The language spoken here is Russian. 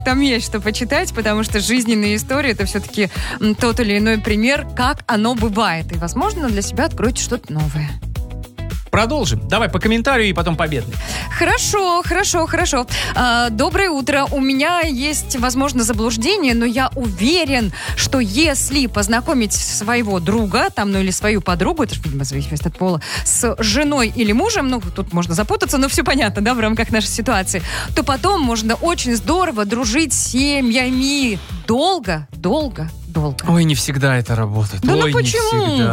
Там есть что почитать, потому что жизненная история — это все-таки тот или иной пример, как оно бывает. И, возможно, для себя откроете что-то новое. Продолжим. Давай по комментарию и потом победный. Хорошо. Доброе утро. У меня есть, возможно, заблуждение, но я уверен, что если познакомить своего друга, или свою подругу, это же, видимо, зависит от пола, с женой или мужем, тут можно запутаться, но все понятно, да, в рамках нашей ситуации, то потом можно очень здорово дружить с семьями долго. Ой, не всегда это работает. Да Ой, почему? Не всегда.